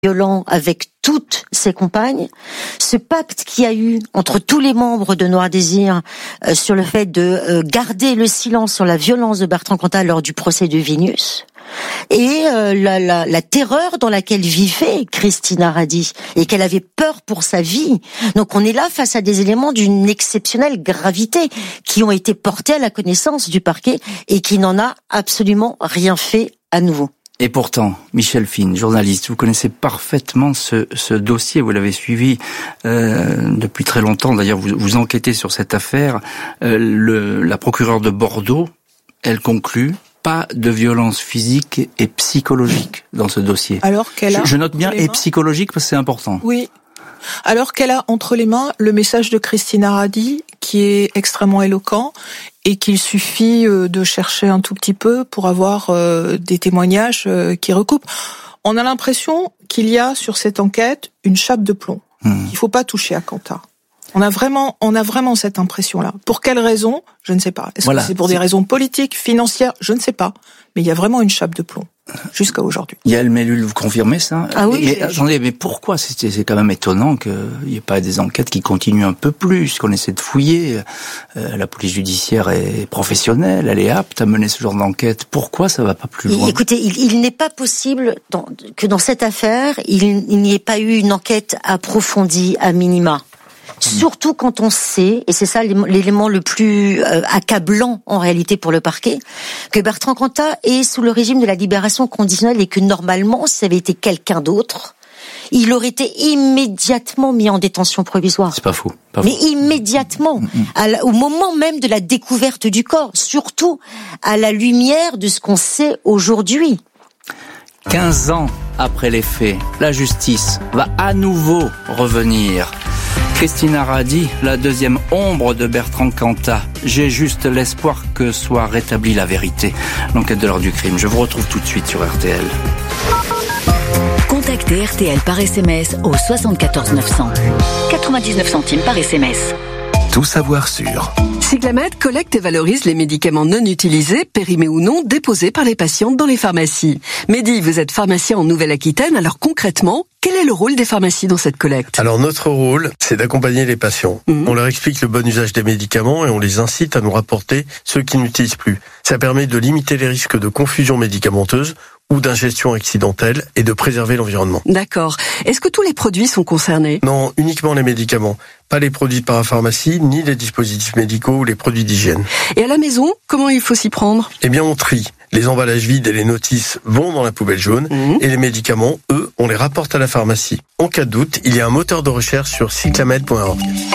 violent avec toutes ses compagnes. Ce pacte qu'il y a eu entre tous les membres de Noir Désir sur le fait de garder le silence sur la violence de Bertrand Cantat lors du procès de Vénus, et la terreur dans laquelle vivait Christina Radi et qu'elle avait peur pour sa vie. Donc on est là face à des éléments d'une exceptionnelle gravité qui ont été portés à la connaissance du parquet et qui n'en a absolument rien fait à nouveau. Et pourtant, Michel Fine, journaliste, vous connaissez parfaitement ce dossier, vous l'avez suivi depuis très longtemps. D'ailleurs, vous enquêtez sur cette affaire. La procureure de Bordeaux, elle conclut: pas de violence physique et psychologique dans ce dossier. Alors qu'elle a, je note bien, et psychologique parce que c'est important. Oui. Alors qu'elle a entre les mains le message de Christina Radi, qui est extrêmement éloquent, et qu'il suffit de chercher un tout petit peu pour avoir des témoignages qui recoupent. On a l'impression qu'il y a sur cette enquête une chape de plomb. Il faut pas toucher à Cantat. On a vraiment cette impression-là. Pour quelles raisons? Je ne sais pas. Est-ce que c'est pour des raisons politiques, financières? Je ne sais pas. Mais il y a vraiment une chape de plomb. Jusqu'à aujourd'hui. Yael Mellul, vous confirmez ça? Ah oui. Mais attendez, mais pourquoi c'est quand même étonnant qu'il n'y ait pas des enquêtes qui continuent un peu plus, qu'on essaie de fouiller. La police judiciaire est professionnelle, elle est apte à mener ce genre d'enquête. Pourquoi ça va pas plus loin? Écoutez, il n'est pas possible que dans cette affaire, il n'y ait pas eu une enquête approfondie à minima. Surtout quand on sait, et c'est ça l'élément le plus accablant en réalité pour le parquet, que Bertrand Cantat est sous le régime de la libération conditionnelle et que normalement, si ça avait été quelqu'un d'autre, il aurait été immédiatement mis en détention provisoire. C'est pas faux. Mais immédiatement, au moment même de la découverte du corps, surtout à la lumière de ce qu'on sait aujourd'hui. 15 ans après les faits, la justice va à nouveau revenir. Christina Radi, la deuxième ombre de Bertrand Cantat. J'ai juste l'espoir que soit rétablie la vérité. L'enquête de l'heure du crime. Je vous retrouve tout de suite sur RTL. Contactez RTL par SMS au 74 900. 99 centimes par SMS. Tout savoir sur Cyclamed collecte et valorise les médicaments non utilisés, périmés ou non, déposés par les patientes dans les pharmacies. Mehdi, vous êtes pharmacien en Nouvelle-Aquitaine, alors concrètement, quel est le rôle des pharmacies dans cette collecte? Alors notre rôle, c'est d'accompagner les patients. On leur explique le bon usage des médicaments et on les incite à nous rapporter ceux qui n'utilisent plus. Ça permet de limiter les risques de confusion médicamenteuse ou d'ingestion accidentelle et de préserver l'environnement. D'accord. Est-ce que tous les produits sont concernés? Non, uniquement les médicaments. Pas les produits de parapharmacie, ni les dispositifs médicaux ou les produits d'hygiène. Et à la maison, comment il faut s'y prendre? Eh bien, on trie. Les emballages vides et les notices vont dans la poubelle jaune et les médicaments, eux, on les rapporte à la pharmacie. En cas de doute, il y a un moteur de recherche sur cyclamed.org.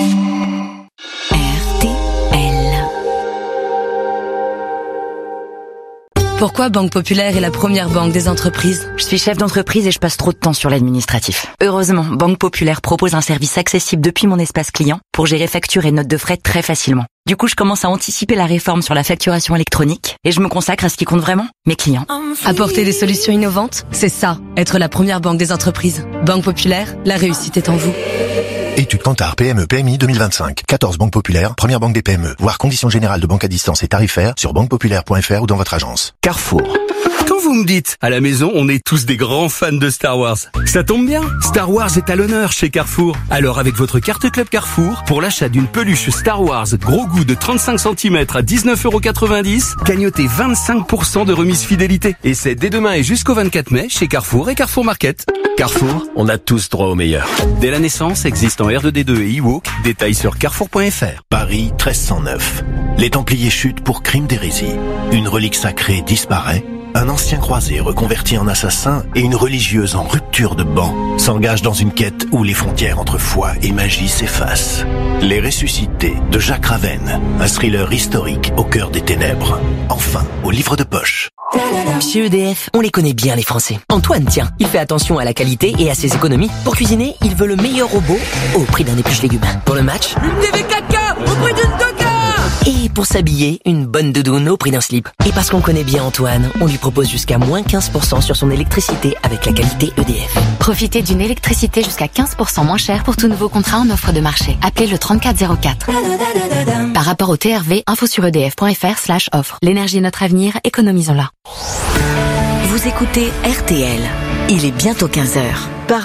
Pourquoi Banque Populaire est la première banque des entreprises? Je suis chef d'entreprise et je passe trop de temps sur l'administratif. Heureusement, Banque Populaire propose un service accessible depuis mon espace client pour gérer factures et notes de frais très facilement. Du coup, je commence à anticiper la réforme sur la facturation électronique et je me consacre à ce qui compte vraiment, mes clients. Apporter des solutions innovantes, c'est ça, être la première banque des entreprises. Banque Populaire, la réussite est en vous. Étude Kantar PME PMI 2025. 14 banques populaires, première banque des PME. Voir conditions générales de banque à distance et tarifaires sur banquepopulaire.fr ou dans votre agence. Carrefour. Quand vous me dites, à la maison, on est tous des grands fans de Star Wars. Ça tombe bien, Star Wars est à l'honneur chez Carrefour. Alors avec votre carte Club Carrefour, pour l'achat d'une peluche Star Wars gros goût de 35 cm à 19,90 €, gagnotez 25% de remise fidélité. Et c'est dès demain et jusqu'au 24 mai chez Carrefour et Carrefour Market. Carrefour, on a tous droit au meilleur. Dès la naissance, existe en R2D2 et eWalk. Détails sur carrefour.fr. Paris 1309. Les Templiers chutent pour crime d'hérésie. Une relique sacrée disparaît. Un ancien croisé reconverti en assassin et une religieuse en rupture de banc s'engagent dans une quête où les frontières entre foi et magie s'effacent. Les Ressuscités de Jacques Ravenne, un thriller historique au cœur des ténèbres. Enfin, au livre de poche. Chez EDF, on les connaît bien les Français. Antoine, tiens, il fait attention à la qualité et à ses économies. Pour cuisiner, il veut le meilleur robot au prix d'un épluche légumes. Pour le match, Une TV 4K au prix d'une 2K. et pour s'habiller, une bonne doudoune au prix d'un slip. Et parce qu'on connaît bien Antoine, on lui propose jusqu'à moins 15% sur son électricité avec la qualité EDF. Profitez d'une électricité jusqu'à 15% moins chère pour tout nouveau contrat en offre de marché. Appelez le 3404. Par rapport au TRV, info sur edf.fr/offre. L'énergie est notre avenir, économisons-la. Vous écoutez RTL. Il est bientôt 15h.